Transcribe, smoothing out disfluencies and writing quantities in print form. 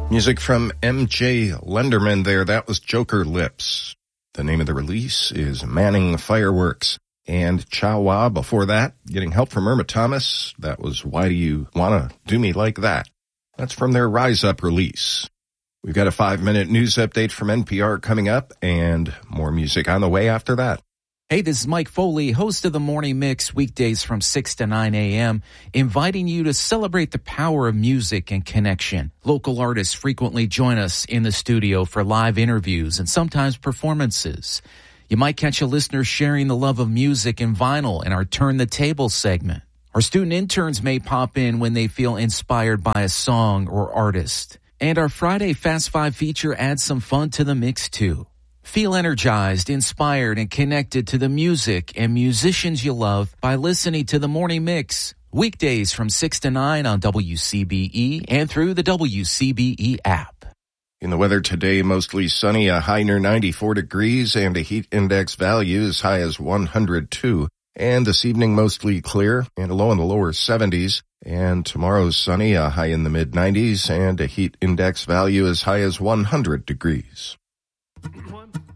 Music from M.J. Lenderman there. That was Joker Lips. The name of the release is Manning Fireworks. And Chow Wah before that, getting help from Irma Thomas. That was Why Do You Wanna Do Me Like That? That's from their Rise Up release. We've got a 5-minute news update from NPR coming up and more music on the way after that. Hey, this is Mike Foley, host of the Morning Mix, weekdays from 6 to 9 a.m., inviting you to celebrate the power of music and connection. Local artists frequently join us in the studio for live interviews and sometimes performances. You might catch a listener sharing the love of music and vinyl in our Turn the Table segment. Our student interns may pop in when they feel inspired by a song or artist. And our Friday Fast Five feature adds some fun to the mix, too. Feel energized, inspired, and connected to the music and musicians you love by listening to The Morning Mix. Weekdays from 6 to 9 on WCBE and through the WCBE app. In the weather today, mostly sunny, a high near 94 degrees, and a heat index value as high as 102. And this evening, mostly clear, and a low in the lower 70s. And tomorrow's sunny, a high in the mid-90s, and a heat index value as high as 100 degrees.